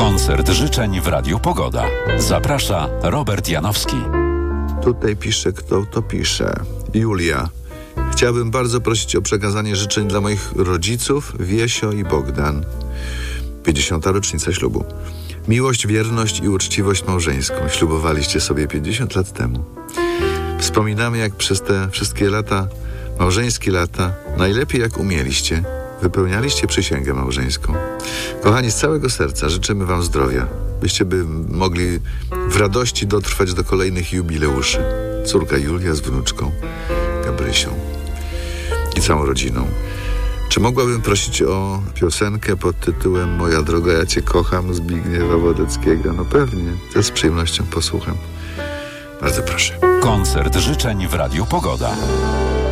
Koncert życzeń w Radiu Pogoda. Zaprasza Robert Janowski. Tutaj pisze, kto to pisze. Julia. Chciałbym bardzo prosić o przekazanie życzeń dla moich rodziców, Wiesio i Bogdan. 50. rocznica ślubu. Miłość, wierność i uczciwość małżeńską ślubowaliście sobie 50 lat temu. Wspominamy, jak przez te wszystkie lata, małżeńskie lata, najlepiej jak umieliście, wypełnialiście przysięgę małżeńską. Kochani, z całego serca życzymy wam zdrowia, byście mogli w radości dotrwać do kolejnych jubileuszy. Córka Julia z wnuczką Gabrysią i całą rodziną. Czy mogłabym prosić o piosenkę pod tytułem Moja droga, ja cię kocham, Zbigniewa Wodeckiego? No pewnie, to z przyjemnością posłucham. Bardzo proszę. Koncert życzeń w Radiu Pogoda.